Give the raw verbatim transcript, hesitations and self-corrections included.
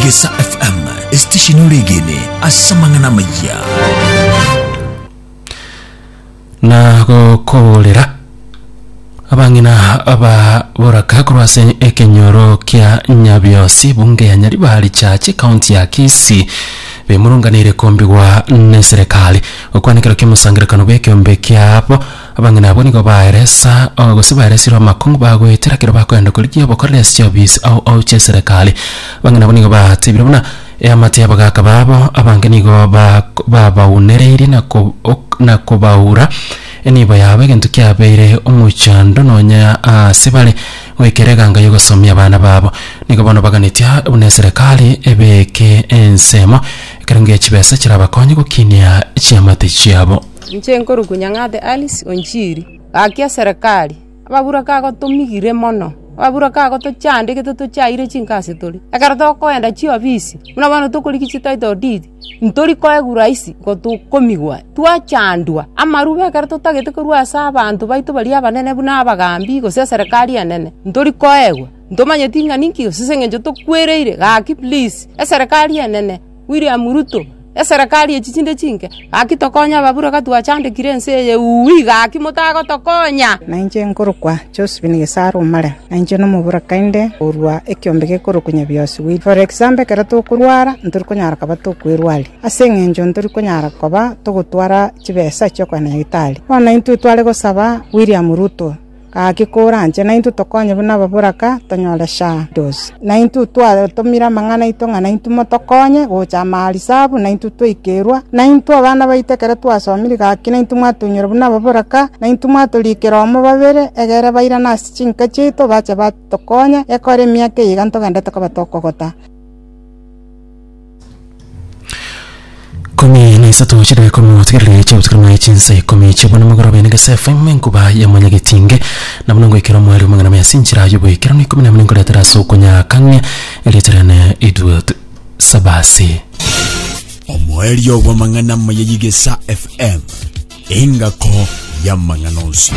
Yegesa F M station regene asamangana maya na go kolera abangina aba boraka kurwase ekenyoro kya Nyabiosi bunge ya Nyaribali chachi county ya Kisii bemurunganire kombigwa ne serikali okwanikira kimusangirikano bekyombe kyabo abangina abo nigo baeresa ogosibaeresiro makungu bagwetera kiro bakwenda kulikia bokoresi obisi au au che serikali abangina abo nigo batibira buna yamate abagaka babo abange nigo ba babaunereire nako nakobaura eniba yawe gentu kyabeire umuchando nonya sibale wekereganga yogosomya abana babo nigo bono baganitia une serikali ebeke ensemo karange chibesa kirabakonye gukinia cyamate cyabo nchenkoro kunyangade Alice Onchiri akia serikali ababura kago tumigire mono ababura kago to chande to chaire chinkase tori akarato koenda chi obisi muna bano to kuri kichitaito didi ntori koegura isi go to komigwa twachandwa amarube akarato tagete kurwa asa abantu baitu bali abanene buna abagambi go se serikali anene ntori koegwa ntomanye tinga ninki sisengenjo to kwereire gaki please e serikali anene William Ruto e serikali echichinde chinke akitokonya babura katwa chande kirense ye uwiga akimotago tokonya nanje ngorukwa Josephine Gesaro mare nanje no mubura kainde urwa ekyombeke koro Nyabiosi wi for example karato kurwara ntur kunyara kabato kwirwali asengenjo ntur kunyara koba togutwara chibesa cyo kwa Nyagitali wana intu twale gosaba William Ruto akikora anje na intu tokonye buna baburaka tonyolesha dos na intu twa tomira mangana itonga na intu motokonye gocha mali sabu na intu twikerwa na intu abana baitekere twasomiri gaki na intu mwatunyura buna baburaka na intu mwatulikira omo babere egere baira na chinka chito bacha batokonye ekore miake yiganto ganda tokabatokogota komi ni sato chide komi otikere che utikere chinse komi chibona magorobe ni gese femme kuba ya manya gitinge na munongo ikira mwari mangana ya sinchira yubo ikira ni komi na munongo letera so kunya kanya eliterane Edward Sabasi omwelio wa mangana mayigesa F M ingako ya manganos